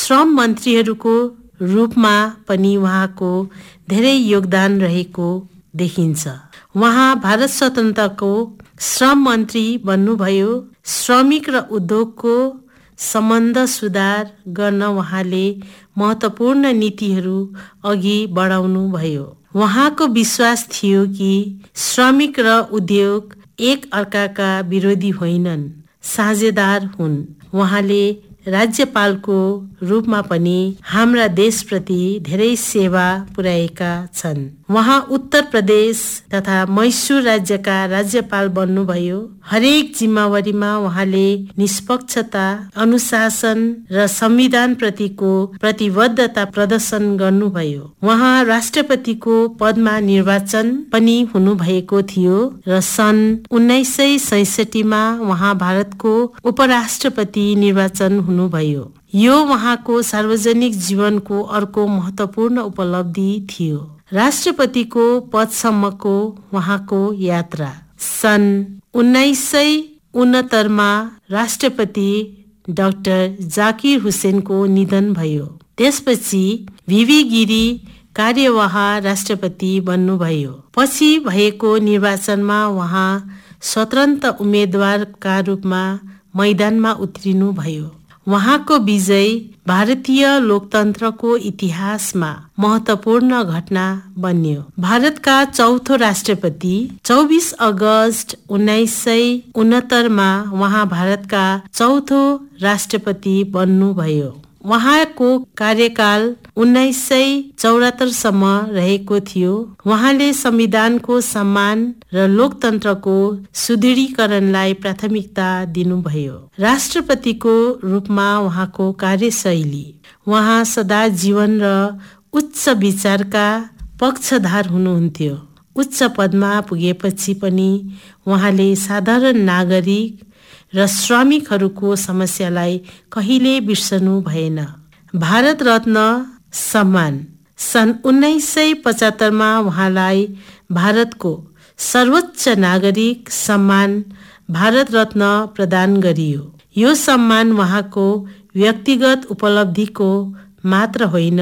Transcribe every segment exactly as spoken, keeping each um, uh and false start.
श्रम मन्त्रीहरूको रूपमा पनि उहाँको धेरै योगदान रहेको देखिन्छ। उहाँ भारत स्वतन्त्रको श्रम मन्त्री बन्नुभयो। श्रमिक र उद्योगको सम्बन्ध सुधार गर्न उहाँले महत्त्वपूर्ण नीतिहरू अघि बढाउनु भयो। उहाँको विश्वास थियो कि श्रमिक र उद्योग एक अर्काका विरोधी होइनन्, साझेदार हुन्। उहाँले राज्यपालको रूपमा पनि हाम्रा देशप्रति धेरै सेवा पुर्याएका छन्। उहाँ उत्तर प्रदेश तथा मैसूर राज्यका राज्यपाल बन्नुभयो। हरेक जिम्मेवारीमा उहाँले निष्पक्षता, अनुशासन र संविधान प्रतिको प्रतिबद्धता प्रदर्शन गर्नुभयो। उहाँ राष्ट्रपतिको पदमा निर्वाचन पनि हुनुभएको थियो र सन् उन्नाइस सय सैसठीमा उहाँ भारतको उपराष्ट्रपति निर्वाचन हुनुभयो। यो उहाँको सार्वजनिक जीवनको अर्को महत्त्वपूर्ण उपलब्धि थियो। राष्ट्रपतिको पदसम्मको उहाँको यात्रा सन् उन्नाइस सय उनहत्तरमा राष्ट्रपति डाक्टर जाकिर हुसेनको निधन भयो। त्यसपछि भिभी गिरी कार्यवाह राष्ट्रपति बन्नुभयो। पछि भएको निर्वाचनमा उहाँ स्वतन्त्र उम्मेदवारका रूपमा मैदानमा उत्रिनु भयो। उहाँको विजय भारतीय लोकतन्त्रको इतिहासमा महत्त्वपूर्ण घटना बन्यो। भारतका चौथो राष्ट्रपति चौबिस अगस्त उन्नाइस सय उनहत्तरमा उहाँ भारतका चौथो राष्ट्रपति बन्नुभयो। उहाँको कार्यकाल उन्नाइस सय चौरात्तरसम्म रहेको थियो। उहाँले संविधानको सम्मान र लोकतन्त्रको सुदृढीकरणलाई प्राथमिकता दिनुभयो। राष्ट्रपतिको रूपमा उहाँको कार्यशैली, उहाँ सदा जीवन र उच्च विचारका पक्षधार हुनुहुन्थ्यो। उच्च पदमा पुगेपछि पनि उहाँले साधारण नागरिक र श्रमिकहरूको समस्यालाई कहिले बिर्सनु भएन। भारत रत्न सम्मान सन् उन्नाइस सय पचहत्तरमा उहाँलाई भारतको सर्वोच्च नागरिक सम्मान भारत रत्न प्रदान गरियो। यो सम्मान उहाँको व्यक्तिगत उपलब्धिको मात्र होइन,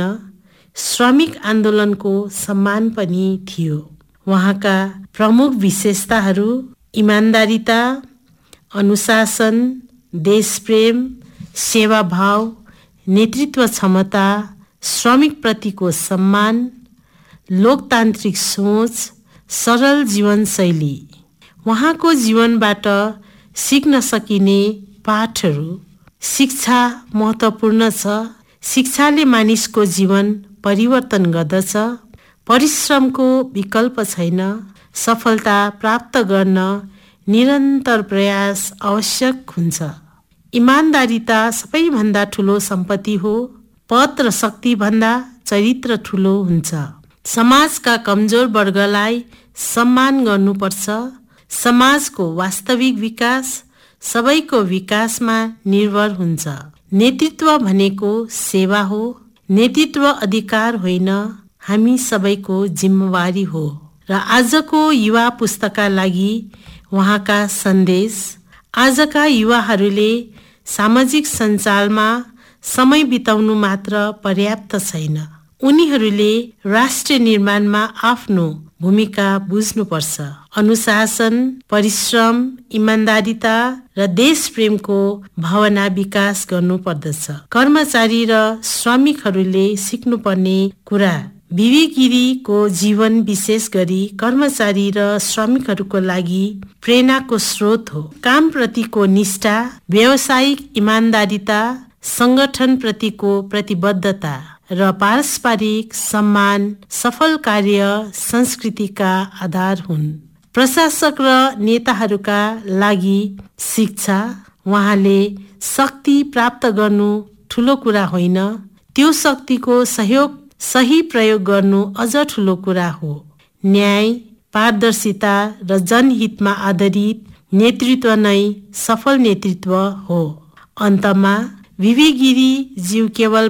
श्रमिक आन्दोलनको सम्मान पनि थियो। उहाँका प्रमुख विशेषताहरू इमानदारिता, अनुशासन, देशप्रेम, सेवाभाव, नेतृत्व क्षमता, श्रमिक प्रतिको सम्मान, लोकतान्त्रिक सोच, सरल जीवनशैली। उहाँको जीवनबाट सिक्न सकिने पाठहरू। शिक्षा महत्त्वपूर्ण छ। शिक्षाले मानिसको जीवन परिवर्तन गर्दछ। परिश्रमको विकल्प छैन। सफलता प्राप्त गर्न निरन्तर प्रयास आवश्यक हुन्छ। इमानदारिता सबैभन्दा ठुलो सम्पत्ति हो। पद र शक्तिभन्दा चरित्र ठुलो हुन्छ। समाजका कमजोर वर्गलाई सम्मान गर्नुपर्छ। समाजको वास्तविक विकास सबैको विकासमा निर्भर हुन्छ। नेतृत्व भनेको सेवा हो। नेतृत्व अधिकार होइन, हामी सबैको जिम्मेवारी हो। र आजको युवा पुस्ताका लागि उहाँका सन्देश। आजका युवाहरूले सामाजिक सञ्जालमा समय बिताउनु मात्र पर्याप्त छैन। उनीहरूले राष्ट्र निर्माणमा आफ्नो भूमिका बुझ्नुपर्छ। अनुशासन, परिश्रम, इमानदारिता र देशप्रेमको भावना विकास गर्नुपर्दछ। कर्मचारी र श्रमिकहरूले सिक्नुपर्ने कुरा। भिभी गिरीको जीवन विशेष गरी कर्मचारी र श्रमिकहरूको लागि प्रेरणाको स्रोत हो। काम प्रतिको निष्ठा, व्यावसायिक इमानदारिता, संगठन प्रतिको प्रतिबद्धता र पारस्परिक सम्मान सफल कार्य संस्कृतिका आधार हुन्। प्रशासक र नेताहरूका लागि शिक्षा। उहाँले शक्ति प्राप्त गर्नु ठुलो कुरा होइन, त्यो शक्तिको सहयोग सही प्रयोग गर्नु अझ ठुलो कुरा हो। न्याय, पारदर्शिता र जनहितमा आधारित नेतृत्व नै सफल नेतृत्व हो। अन्तमा भिभी गिरी ज्यू केवल